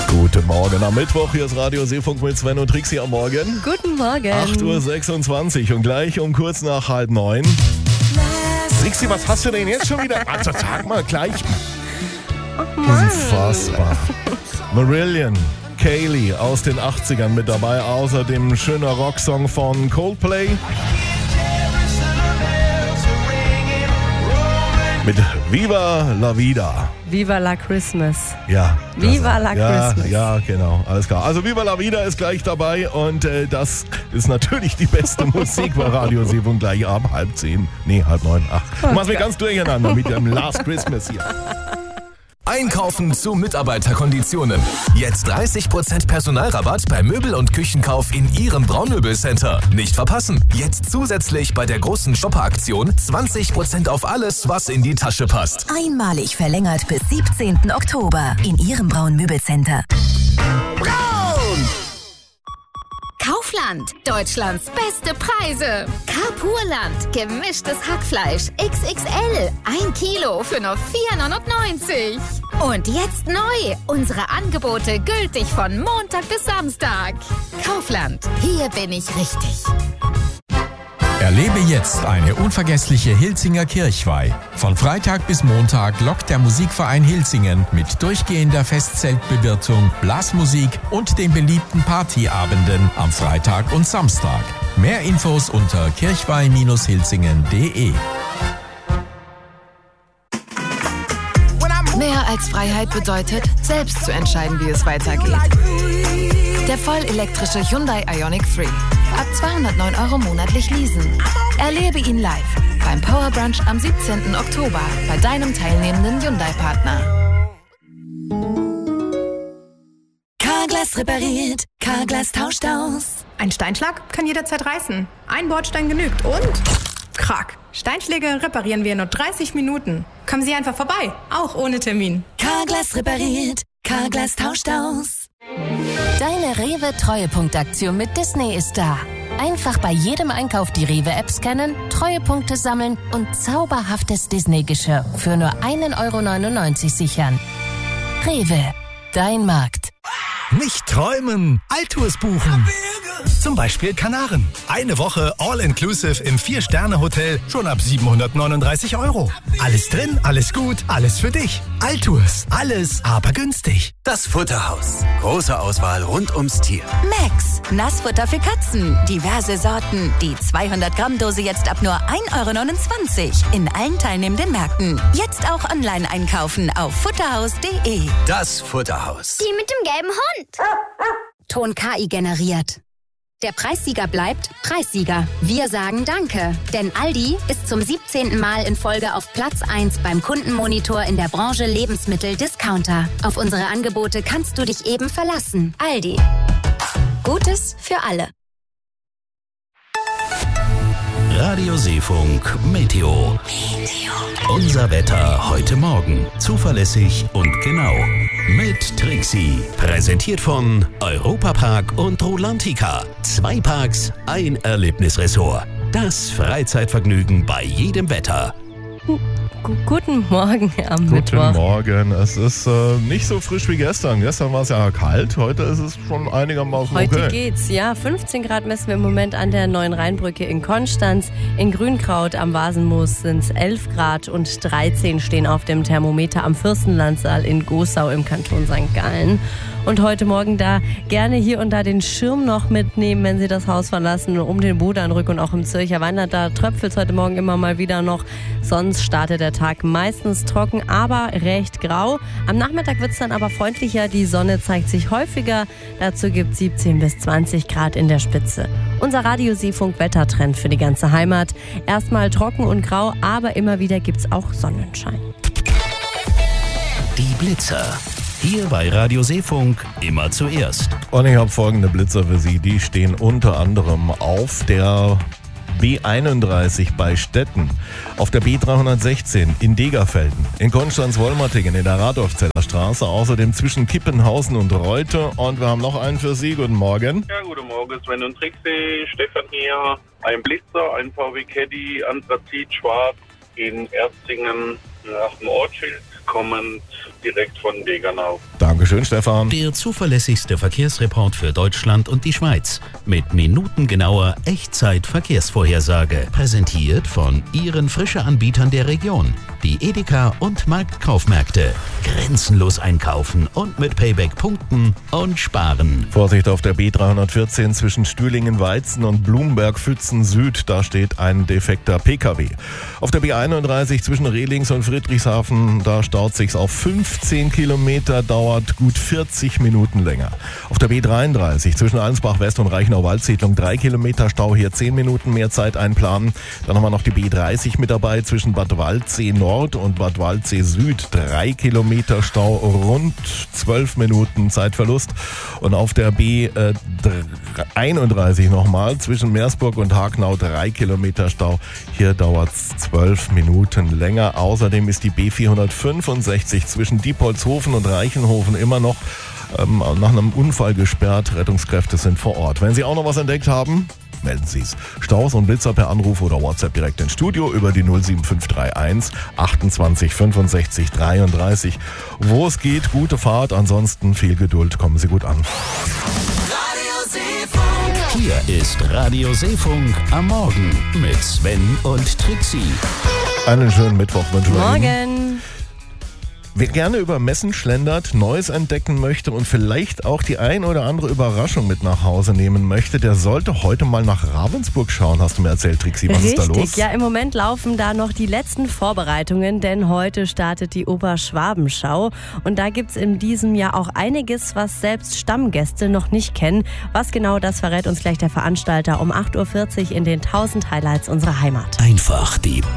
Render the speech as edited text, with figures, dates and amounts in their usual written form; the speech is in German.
Guten Morgen am Mittwoch, hier ist Radio Seefunk mit Sven und Trixi am Morgen. Guten Morgen. 8.26 Uhr und gleich um kurz nach 8:30. Trixi, was hast du denn jetzt schon wieder? Also sag mal gleich. Unfassbar. Marillion, Kaylee aus den 80ern mit dabei, außerdem schöner Rocksong von Coldplay. Mit Viva la Vida. Viva la Christmas. Ja. Viva la Christmas. Ja, genau. Alles klar. Also Viva la Vida ist gleich dabei und das ist natürlich die beste Musik bei Radio Seefunk gleich ab 8:30. Nee, 8:30. Ach, du machst mich ganz durcheinander mit dem Last Christmas hier. Einkaufen zu Mitarbeiterkonditionen. Jetzt 30% Personalrabatt bei Möbel- und Küchenkauf in Ihrem Braunmöbelcenter. Nicht verpassen. Jetzt zusätzlich bei der großen Shopper-Aktion 20% auf alles, was in die Tasche passt. Einmalig verlängert bis 17. Oktober in Ihrem Braun-Möbelcenter. Braun! Kaufland, Deutschlands beste Preise. Carpurland, gemischtes Hackfleisch, XXL, 1 Kilo für nur 4,99 €. Und jetzt neu, unsere Angebote gültig von Montag bis Samstag. Kaufland, hier bin ich richtig. Erlebe jetzt eine unvergessliche Hilzinger Kirchweih. Von Freitag bis Montag lockt der Musikverein Hilsingen mit durchgehender Festzeltbewirtung, Blasmusik und den beliebten Partyabenden am Freitag und Samstag. Mehr Infos unter kirchweih-hilsingen.de. Mehr als Freiheit bedeutet, selbst zu entscheiden, wie es weitergeht. Der vollelektrische Hyundai Ioniq 3. Ab 209 € monatlich leasen. Erlebe ihn live beim Power Brunch am 17. Oktober bei deinem teilnehmenden Hyundai-Partner. Carglass repariert, Carglass tauscht aus. Ein Steinschlag kann jederzeit reißen. Ein Bordstein genügt und... Krack. Steinschläge reparieren wir in nur 30 Minuten. Kommen Sie einfach vorbei, auch ohne Termin. Carglass repariert, Carglass tauscht aus. Deine Rewe-Treuepunktaktion mit Disney ist da. Einfach bei jedem Einkauf die Rewe-App scannen, Treuepunkte sammeln und zauberhaftes Disney-Geschirr für nur 1,99 € sichern. Rewe, dein Markt. Nicht träumen, Altours buchen. Zum Beispiel Kanaren. Eine Woche All-Inclusive im 4-Sterne-Hotel schon ab 739 €. Alles drin, alles gut, alles für dich. Altours, alles aber günstig. Das Futterhaus. Große Auswahl rund ums Tier. Max, Nassfutter für Katzen. Diverse Sorten. Die 200-Gramm-Dose jetzt ab nur 1,29 € in allen teilnehmenden Märkten. Jetzt auch online einkaufen auf futterhaus.de. Das Futterhaus. Die mit dem gelben Hund. Ton KI generiert. Der Preissieger bleibt Preissieger. Wir sagen Danke, denn Aldi ist zum 17. Mal in Folge auf Platz 1 beim Kundenmonitor in der Branche Lebensmittel-Discounter. Auf unsere Angebote kannst du dich eben verlassen. Aldi. Gutes für alle. Radio Seefunk Meteo. Unser Wetter heute Morgen. Zuverlässig und genau. Mit Trixi. Präsentiert von Europapark und Rolantica. 2 Parks, ein Erlebnisressort. Das Freizeitvergnügen bei jedem Wetter. Guten Morgen am Mittwoch. Guten Morgen. Es ist nicht so frisch wie gestern. Gestern war es ja kalt. Heute ist es schon einigermaßen okay. Heute geht's, ja. 15 Grad messen wir im Moment an der Neuen Rheinbrücke in Konstanz. In Grünkraut am Vasenmoos sind es 11 Grad und 13 stehen auf dem Thermometer am Fürstenlandsaal in Goßau im Kanton St. Gallen. Und heute Morgen da gerne hier und da den Schirm noch mitnehmen, wenn Sie das Haus verlassen, um den Bodanrück und auch im Zürcher Wandert. Da tröpfelt es heute Morgen immer mal wieder noch. Sonst startet der Tag meistens trocken, aber recht grau. Am Nachmittag wird es dann aber freundlicher. Die Sonne zeigt sich häufiger. Dazu gibt es 17 bis 20 Grad in der Spitze. Unser Radio Seefunk Wettertrend für die ganze Heimat. Erstmal trocken und grau, aber immer wieder gibt es auch Sonnenschein. Die Blitzer. Hier bei Radio Seefunk immer zuerst. Und ich habe folgende Blitzer für Sie. Die stehen unter anderem auf der B31 bei Stetten, auf der B316 in Degerfelden, in Konstanz-Wolmertingen, in der Radolfzeller Straße, außerdem zwischen Kippenhausen und Reute. Und wir haben noch einen für Sie. Guten Morgen. Ja, guten Morgen, Sven und Trixi. Stefan hier. Ein Blitzer, ein VW Caddy, Anthrazit schwarz in Erzingen nach dem Ortsschild kommend direkt von Degernau. Dankeschön, Stefan. Der zuverlässigste Verkehrsreport für Deutschland und die Schweiz. Mit minutengenauer Echtzeit-Verkehrsvorhersage. Präsentiert von Ihren Frische-Anbietern der Region. Die Edeka und Marktkaufmärkte. Grenzenlos einkaufen und mit Payback punkten und sparen. Vorsicht auf der B314 zwischen Stühlingen-Weizen und Blumberg-Pfützen Süd. Da steht ein defekter PKW. Auf der B31 zwischen Rehlings und Friedrichshafen, da staut sich's auf 15 Kilometer, dauert gut 40 Minuten länger. Auf der B33 zwischen Allensbach West und Reichenau-Waldsiedlung 3 Kilometer Stau, hier 10 Minuten mehr Zeit einplanen. Dann haben wir noch die B30 mit dabei zwischen Bad Waldsee Nord und Bad Waldsee Süd. 3 Kilometer Stau, rund 12 Minuten Zeitverlust. Und auf der B31 nochmal zwischen Meersburg und Hagenau 3 Kilometer Stau. Hier dauert es 12 Minuten länger. Außerdem ist die B465 zwischen Diepholzhofen und Reichenhofen immer noch nach einem Unfall gesperrt. Rettungskräfte sind vor Ort. Wenn Sie auch noch was entdeckt haben, melden Sie es. Staus und Blitzer per Anruf oder WhatsApp direkt ins Studio über die 07531 28 65 33. Wo es geht, gute Fahrt. Ansonsten viel Geduld. Kommen Sie gut an. Hier ist Radio Seefunk am Morgen mit Sven und Trixie. Einen schönen Mittwoch wünschen wir Ihnen. Morgen. Wer gerne über Messen schlendert, Neues entdecken möchte und vielleicht auch die ein oder andere Überraschung mit nach Hause nehmen möchte, der sollte heute mal nach Ravensburg schauen, hast du mir erzählt, Trixie. Was ist da los? Richtig, ja, im Moment laufen da noch die letzten Vorbereitungen, denn heute startet die Oberschwabenschau. Und da gibt's in diesem Jahr auch einiges, was selbst Stammgäste noch nicht kennen. Was genau, das verrät uns gleich der Veranstalter um 8.40 Uhr in den 1000 Highlights unserer Heimat. Einfach die